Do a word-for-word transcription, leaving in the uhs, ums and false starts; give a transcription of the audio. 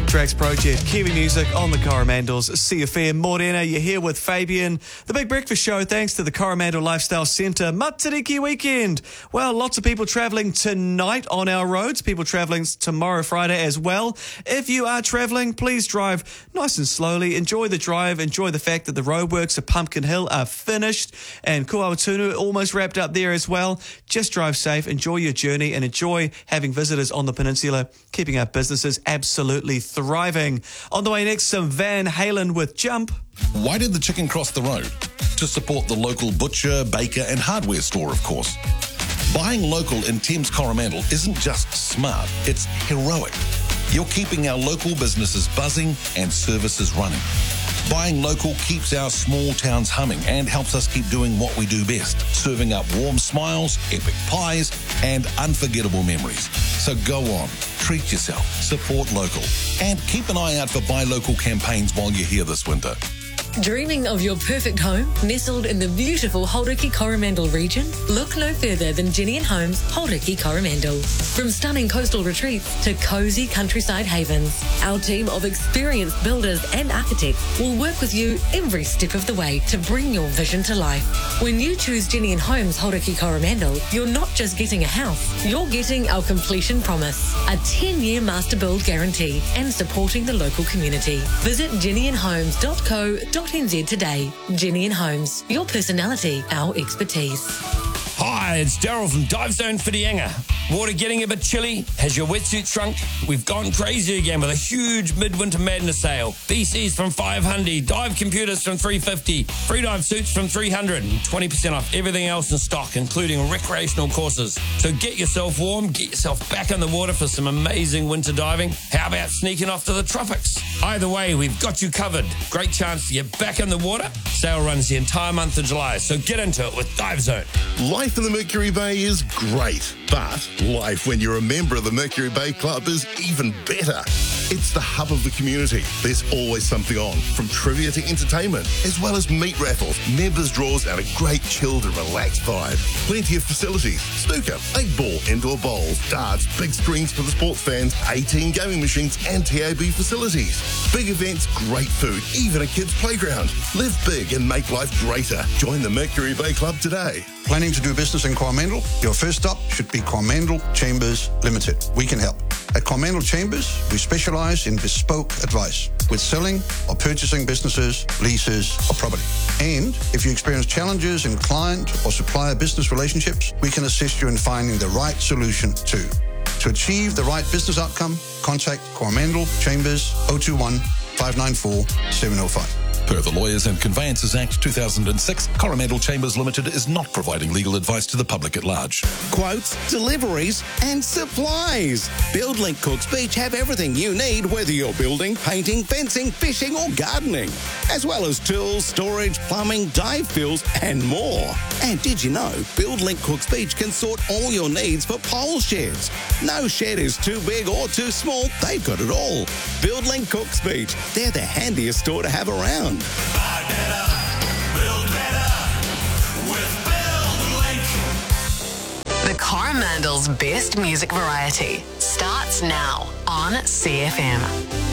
Tracks Project, Kiwi Music on the Coromandels C F M. Morena, you're here with Fabian. The Big Breakfast Show, thanks to the Coromandel Lifestyle Centre. Matariki weekend. Well, lots of people travelling tonight on our roads. People travelling tomorrow, Friday as well. If you are travelling, please drive nice and slowly. Enjoy the drive. Enjoy the fact that the roadworks at Pumpkin Hill are finished. And Kuawatunu almost wrapped up there as well. Just drive safe. Enjoy your journey and enjoy having visitors on the peninsula, keeping our businesses absolutely thriving. On the way next, some Van Halen with Jump. Why did the chicken cross the road? To support the local butcher, baker and hardware store, of course. Buying local in Thames Coromandel isn't just smart, it's heroic. You're keeping our local businesses buzzing and services running. Buying local keeps our small towns humming and helps us keep doing what we do best, serving up warm smiles, epic pies, and unforgettable memories. So go on, treat yourself, support local, and keep an eye out for Buy Local campaigns while you're here this winter. Dreaming of your perfect home nestled in the beautiful Hauraki Coromandel region? Look no further than Jenny and Homes Hauraki Coromandel. From stunning coastal retreats to cosy countryside havens, our team of experienced builders and architects will work with you every step of the way to bring your vision to life. When you choose Jenny and Homes Hauraki Coromandel, you're not just getting a house, you're getting our completion promise, a ten-year master build guarantee, and supporting the local community. Visit jenny and homes dot co dot n z today. Jenny and Homes, your personality, our expertise. Hi, it's Daryl from Dive Zone Whitianga. Water getting a bit chilly? Has your wetsuit shrunk? We've gone crazy again with a huge midwinter madness sale. B Cs from five hundred, dive computers from three fifty, free dive suits from three hundred, and twenty percent off everything else in stock, including recreational courses. So get yourself warm, get yourself back in the water for some amazing winter diving. How about sneaking off to the tropics? Either way, we've got you covered. Great chance to get back in the water. Sale runs the entire month of July, so get into it with Dive Zone. Life in the Mercury Bay is great, but life when you're a member of the Mercury Bay Club is even better. It's the hub of the community. There's always something on, from trivia to entertainment, as well as meat raffles, members draws, and a great chilled and relaxed vibe. Plenty of facilities: snooker, eight ball, indoor bowls, darts, big screens for the sports fans, eighteen gaming machines, and T A B facilities. Big events, great food, even a kids' playground. Live big and make life greater. Join the Mercury Bay Club today. Planning to do business in Coromandel? Your first stop should be Coromandel Chambers Limited. We can help. At Coromandel Chambers, we specialise in bespoke advice with selling or purchasing businesses, leases or property. And if you experience challenges in client or supplier business relationships, we can assist you in finding the right solution too. To achieve the right business outcome, contact Coromandel Chambers oh two one, five nine four, seven oh five. Per the Lawyers and Conveyances Act two thousand six, Coromandel Chambers Limited is not providing legal advice to the public at large. Quotes, deliveries and supplies. BuildLink Cooks Beach have everything you need, whether you're building, painting, fencing, fishing or gardening, as well as tools, storage, plumbing, dive fills and more. And did you know BuildLink Cooks Beach can sort all your needs for pole sheds? No shed is too big or too small, they've got it all. BuildLink Cooks Beach, they're the handiest store to have around. Buy better, build better with BuildLink. The Coromandel's best music variety starts now on C F M.